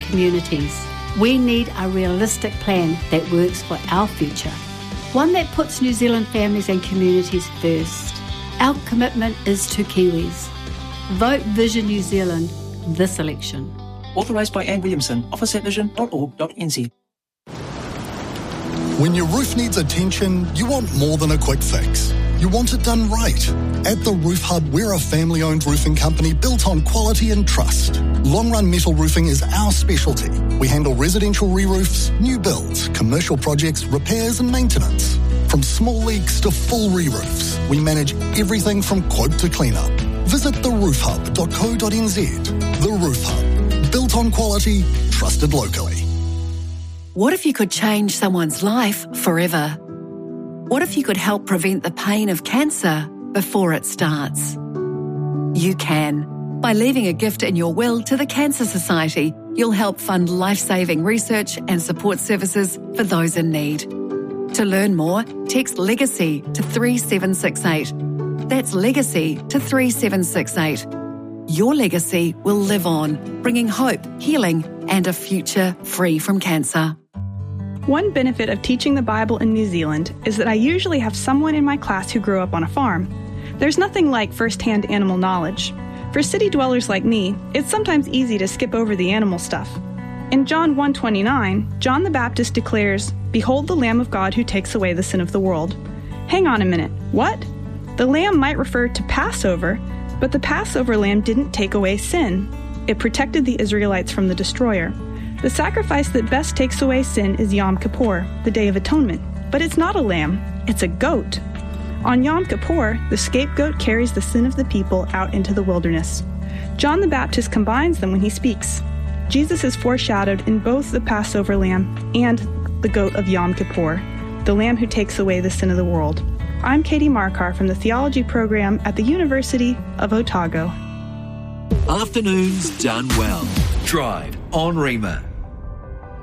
communities. We need a realistic plan that works for our future, one that puts New Zealand families and communities first. Our commitment is to Kiwis. Vote Vision New Zealand this election. Authorised by Anne Williamson, office@vision.org.nz. When your roof needs attention, you want more than a quick fix. You want it done right. At The Roof Hub, we're a family-owned roofing company built on quality and trust. Long-run metal roofing is our specialty. We handle residential re-roofs, new builds, commercial projects, repairs and maintenance. From small leaks to full re-roofs, we manage everything from quote to clean-up. Visit theroofhub.co.nz. The Roof Hub. Built on quality, trusted locally. What if you could change someone's life forever? What if you could help prevent the pain of cancer before it starts? You can. By leaving a gift in your will to the Cancer Society, you'll help fund life-saving research and support services for those in need. To learn more, text LEGACY to 3768. That's LEGACY to 3768. Your legacy will live on, bringing hope, healing, and a future free from cancer. One benefit of teaching the Bible in New Zealand is that I usually have someone in my class who grew up on a farm. There's nothing like first-hand animal knowledge. For city dwellers like me, it's sometimes easy to skip over the animal stuff. In John 1:29, John the Baptist declares, "Behold the Lamb of God who takes away the sin of the world." Hang on a minute, what? The lamb might refer to Passover, but the Passover lamb didn't take away sin. It protected the Israelites from the destroyer. The sacrifice that best takes away sin is Yom Kippur, the Day of Atonement. But it's not a lamb, it's a goat. On Yom Kippur, the scapegoat carries the sin of the people out into the wilderness. John the Baptist combines them when he speaks. Jesus is foreshadowed in both the Passover lamb and the goat of Yom Kippur, the lamb who takes away the sin of the world. I'm Katie Markar from the Theology Program at the University of Otago. Afternoons done well. Drive on Rima.